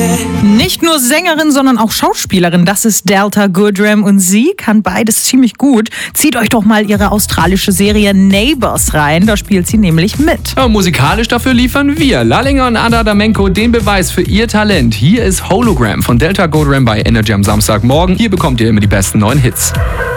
Nicht nur Sängerin, sondern auch Schauspielerin. Das ist Delta Goodrem und sie kann beides ziemlich gut. Zieht euch doch mal ihre australische Serie Neighbours rein. Da spielt sie nämlich mit. Ja, musikalisch dafür liefern wir, Lallinger und Ada Damenko, den Beweis für ihr Talent. Hier ist Hologram von Delta Goodrem bei Energy am Samstagmorgen. Hier bekommt ihr immer die besten neuen Hits.